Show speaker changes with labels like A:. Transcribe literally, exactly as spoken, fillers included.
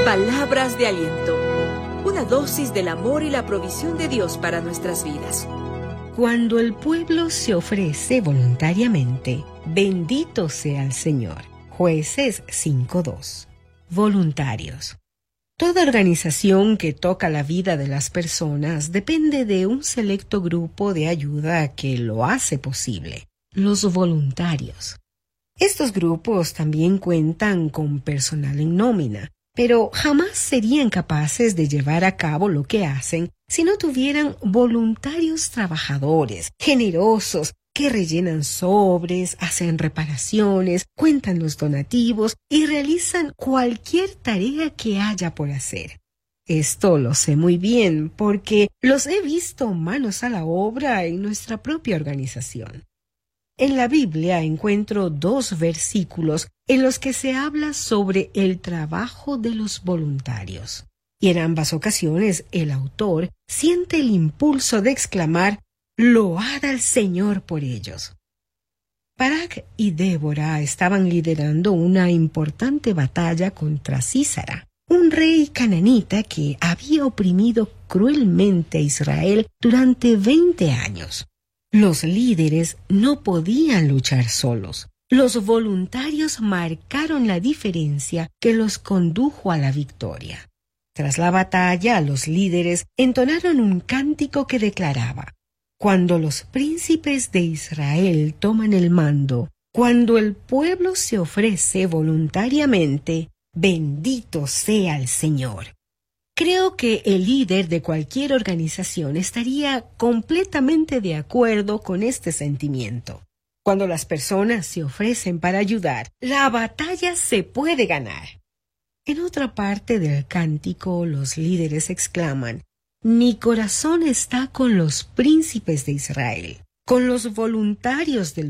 A: Palabras de aliento. Una dosis del amor y la provisión de Dios para nuestras vidas.
B: Cuando el pueblo se ofrece voluntariamente, bendito sea el Señor. Jueces cinco dos. Voluntarios. Toda organización que toca la vida de las personas depende de un selecto grupo de ayuda que lo hace posible, los voluntarios. Estos grupos también cuentan con personal en nómina, pero jamás serían capaces de llevar a cabo lo que hacen si no tuvieran voluntarios trabajadores, generosos, que rellenan sobres, hacen reparaciones, cuentan los donativos y realizan cualquier tarea que haya por hacer. Esto lo sé muy bien porque los he visto manos a la obra en nuestra propia organización. En la Biblia encuentro dos versículos en los que se habla sobre el trabajo de los voluntarios. Y en ambas ocasiones el autor siente el impulso de exclamar: «Load al Señor por ellos». Barak y Débora estaban liderando una importante batalla contra Sísara, un rey cananita que había oprimido cruelmente a Israel durante veinte años. Los líderes no podían luchar solos. Los voluntarios marcaron la diferencia que los condujo a la victoria. Tras la batalla, los líderes entonaron un cántico que declaraba: «Cuando los príncipes de Israel toman el mando, cuando el pueblo se ofrece voluntariamente, bendito sea el Señor». Creo que el líder de cualquier organización estaría completamente de acuerdo con este sentimiento. Cuando las personas se ofrecen para ayudar, la batalla se puede ganar. En otra parte del cántico, los líderes exclaman: «Mi corazón está con los príncipes de Israel, con los voluntarios del